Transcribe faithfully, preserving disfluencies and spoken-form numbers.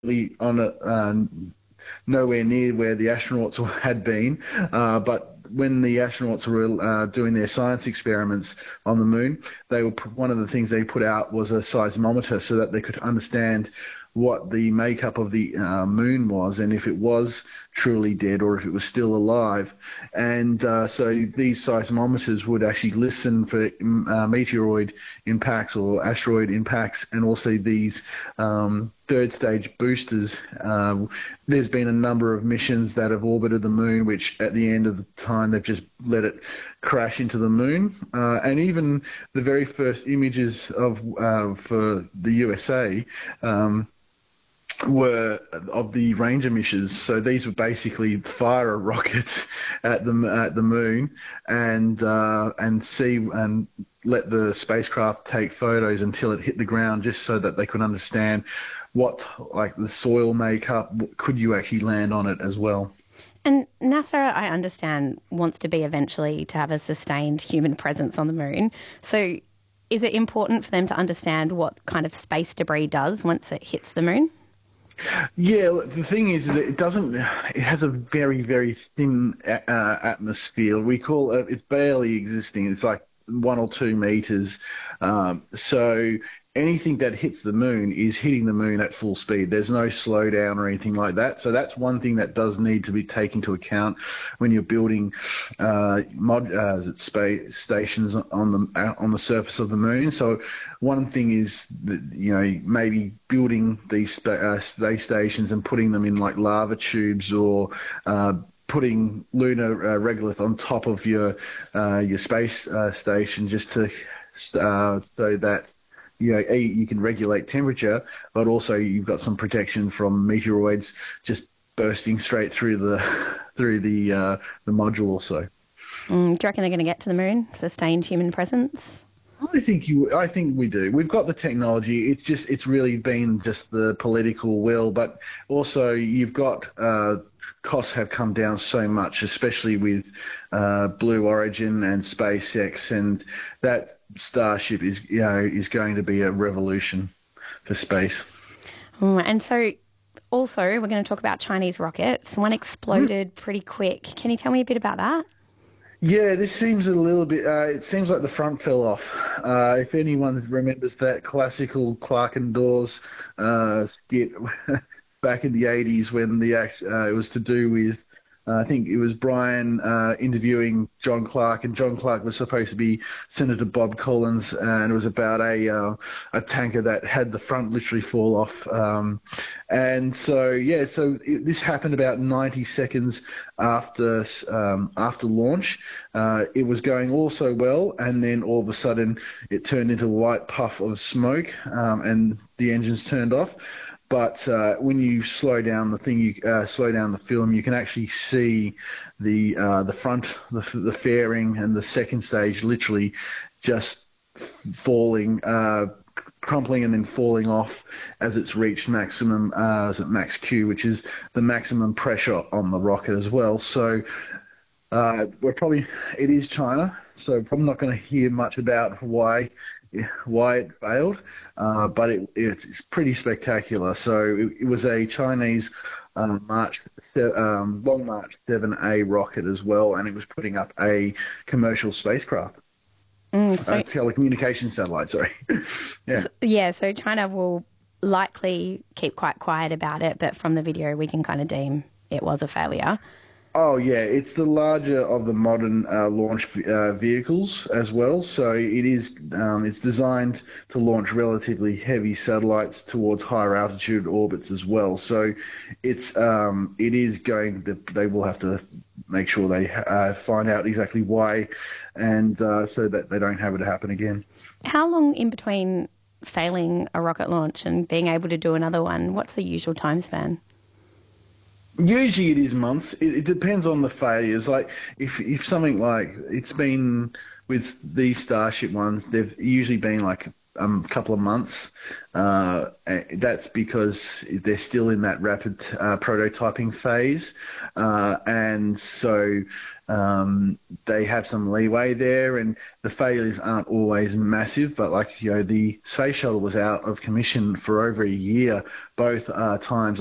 on a, uh, nowhere near where the astronauts had been, uh, but when the astronauts were uh, doing their science experiments on the moon, they were one of the things they put out was a seismometer so that they could understand what the makeup of the uh, moon was and if it was truly dead or if it was still alive. And uh, so these seismometers would actually listen for uh, meteoroid impacts or asteroid impacts, and also these um, third stage boosters. Uh, there's been a number of missions that have orbited the moon, which at the end of the time they've just let it crash into the moon. Uh, and even the very first images of uh, for the U S A um, were of the Ranger missions. So these were basically fire a rocket at the at the moon and uh, and see and let the spacecraft take photos until it hit the ground, just so that they could understand what like the soil makeup, could you actually land on it as well. And NASA, I understand, wants to be eventually to have a sustained human presence on the moon. So is it important for them to understand what kind of space debris does once it hits the moon? Yeah, the thing is that it doesn't. It has a very, very thin uh, atmosphere. We call it. It's barely existing. It's like one or two meters. Um, so anything that hits the moon is hitting the moon at full speed. There's no slowdown or anything like that. So that's one thing that does need to be taken into account when you're building uh, mod uh, space stations on the on the surface of the moon. So one thing is that, you know, maybe building these spa uh, space stations and putting them in like lava tubes, or uh, putting lunar uh, regolith on top of your uh, your space uh, station, just to uh, so that you know, you can regulate temperature, but also you've got some protection from meteoroids just bursting straight through the through the uh, the module also. Mm, do you reckon they're going to get to the moon? Sustained human presence? I think you. I think we do. We've got the technology. It's just. It's really been just the political will, but also you've got uh, costs have come down so much, especially with uh, Blue Origin and SpaceX, and that Starship is, you know, is going to be a revolution for space. Oh, and so also we're going to talk about Chinese rockets. One exploded mm. pretty quick. Can you tell me a bit about that? Yeah, this seems a little bit, uh, it seems like the front fell off. Uh, if anyone remembers that classical Clark and Dawes uh, skit back in the eighties when the act, uh, it was to do with, uh, I think it was Brian uh, interviewing John Clark, and John Clark was supposed to be Senator Bob Collins, and it was about a uh, a tanker that had the front literally fall off. Um, and so, yeah, so it, this happened about ninety seconds after um, after launch. Uh, it was going all so well, and then all of a sudden it turned into a white puff of smoke, um, and the engines turned off. But uh, when you slow down the thing, you uh, slow down the film, you can actually see the uh, the front, the, the fairing, and the second stage literally just falling, uh, crumpling, and then falling off as it's reached maximum, uh, as at max Q, which is the maximum pressure on the rocket as well. So uh, we're probably it is China, so probably not going to hear much about why. why it failed, uh, but it, it's pretty spectacular. So it, it was a Chinese um, March, um, Long March seven A rocket as well, and it was putting up a commercial spacecraft. Mm, so, uh, telecommunication satellite, sorry. yeah. So, yeah, so China will likely keep quite quiet about it, but from the video we can kind of deem it was a failure. Oh, yeah, it's the larger of the modern uh, launch uh, vehicles as well. So it is, um, it's designed to launch relatively heavy satellites towards higher altitude orbits as well. So it's, um, it is going to, they will have to make sure they uh, find out exactly why, and uh, so that they don't have it happen again. How long in between failing a rocket launch and being able to do another one? What's the usual time span? Usually it is months. It, it depends on the failures. Like if if something like it's been with these Starship ones, they've usually been like um, couple of months. Uh, that's because they're still in that rapid uh, prototyping phase, uh, and so um, they have some leeway there, and the failures aren't always massive. But like you know, the space shuttle was out of commission for over a year both uh, times